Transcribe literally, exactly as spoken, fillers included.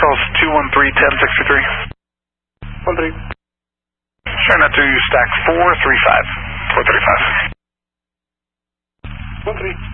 Charles two one three, ten sixty-three. one three. Sure, not to stack four three five. four thirty-five. one three.